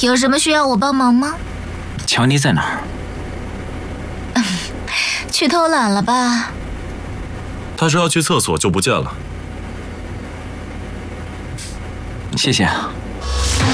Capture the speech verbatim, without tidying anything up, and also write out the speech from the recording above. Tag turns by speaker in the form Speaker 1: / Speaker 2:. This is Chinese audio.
Speaker 1: 有什么需要我帮忙吗？
Speaker 2: 乔尼在哪儿？
Speaker 1: 去偷懒了吧？
Speaker 3: 他说要去厕所就不见了。
Speaker 2: 谢谢啊。